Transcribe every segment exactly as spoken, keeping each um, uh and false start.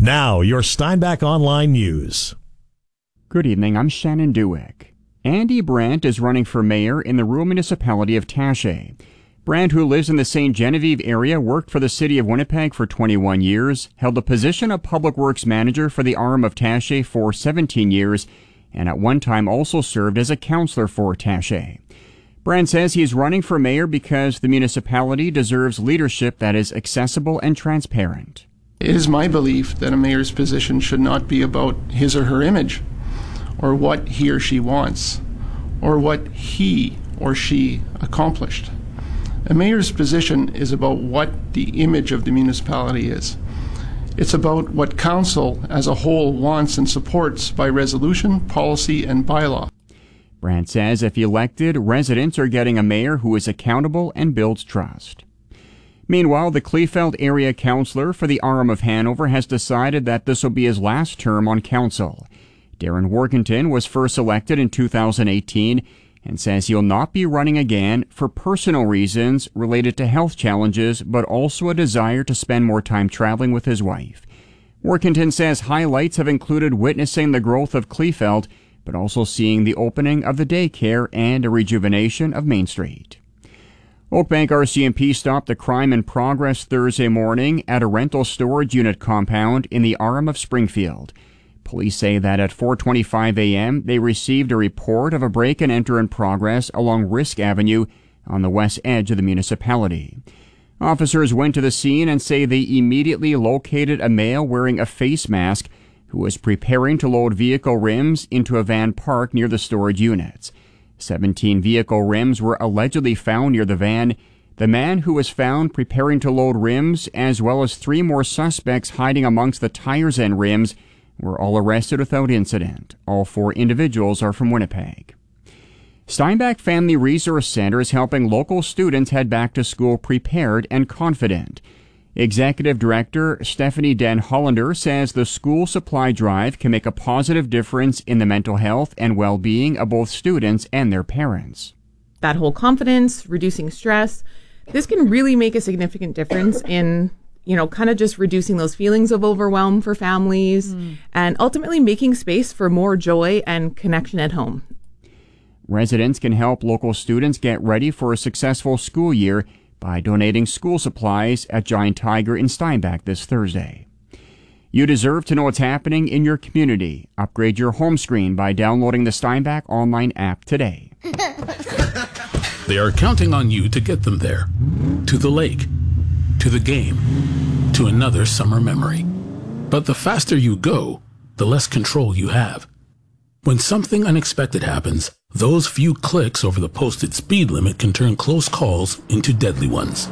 Now, your Steinbach Online News. Good evening, I'm Shannon Dewick. Andy Brandt is running for mayor in the rural municipality of Taché. Brandt, who lives in the Saint Genevieve area, worked for the city of Winnipeg for twenty-one years, held the position of public works manager for the arm of Taché for seventeen years, and at one time also served as a councillor for Taché. Brandt says he's running for mayor because the municipality deserves leadership that is accessible and transparent. It is my belief that a mayor's position should not be about his or her image, or what he or she wants, or what he or she accomplished. A mayor's position is about what the image of the municipality is. It's about what council as a whole wants and supports by resolution, policy, and bylaw. Brandt says if elected, residents are getting a mayor who is accountable and builds trust. Meanwhile, the Kleefeld area councillor for the arm of Hanover has decided that this will be his last term on council. Darren Workington was first elected in two thousand eighteen and says he'll not be running again for personal reasons related to health challenges, but also a desire to spend more time traveling with his wife. Workington says highlights have included witnessing the growth of Kleefeld, but also seeing the opening of the daycare and a rejuvenation of Main Street. Oakbank R C M P stopped a crime in progress Thursday morning at a rental storage unit compound in the arm of Springfield. Police say that at four twenty-five a.m. they received a report of a break-and-enter in progress along Risk Avenue on the west edge of the municipality. Officers went to the scene and say they immediately located a male wearing a face mask who was preparing to load vehicle rims into a van parked near the storage units. Seventeen vehicle rims were allegedly found near the van. The man who was found preparing to load rims, as well as three more suspects hiding amongst the tires and rims, were all arrested without incident. All four individuals are from Winnipeg. Steinbach Family Resource Center is helping local students head back to school prepared and confident. Executive Director Stephanie Den Hollander says the school supply drive can make a positive difference in the mental health and well-being of both students and their parents. That whole confidence, reducing stress, this can really make a significant difference in, you know, kind of just reducing those feelings of overwhelm for families mm. and ultimately making space for more joy and connection at home. Residents can help local students get ready for a successful school year by donating school supplies at Giant Tiger in Steinbach this Thursday. You deserve to know what's happening in your community. Upgrade your home screen by downloading the Steinbach online app today. They are counting on you to get them there. To the lake, to the game, to another summer memory. But the faster you go, the less control you have. When something unexpected happens, those few clicks over the posted speed limit can turn close calls into deadly ones.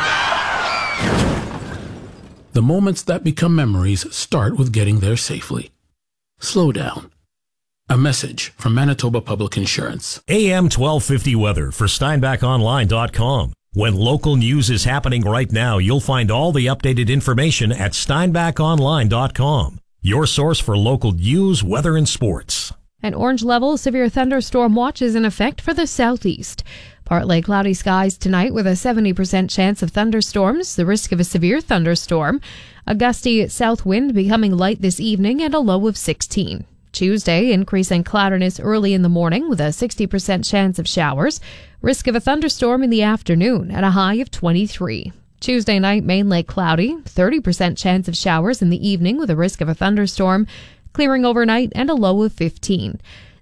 The moments that become memories start with getting there safely. Slow down. A message from Manitoba Public Insurance. A M twelve fifty weather for Steinbach Online dot com. When local news is happening right now, you'll find all the updated information at Steinbach Online dot com. Your source for local news, weather, and sports. An orange level severe thunderstorm watch is in effect for the southeast. Partly cloudy skies tonight with a seventy percent chance of thunderstorms, the risk of a severe thunderstorm. A gusty south wind becoming light this evening and a low of sixteen. Tuesday, increasing cloudiness early in the morning with a sixty percent chance of showers. Risk of a thunderstorm in the afternoon at a high of twenty-three. Tuesday night, mainly cloudy, thirty percent chance of showers in the evening with a risk of a thunderstorm. Clearing overnight and a low of fifteen.